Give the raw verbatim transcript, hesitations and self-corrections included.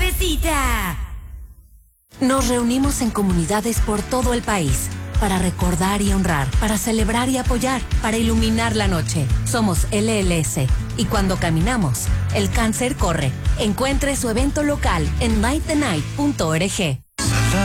suavecita. Nos reunimos en comunidades por todo el país para recordar y honrar, para celebrar y apoyar, para iluminar la noche. Somos L L S y cuando caminamos, el cáncer corre. Encuentre su evento local en light the night punto org.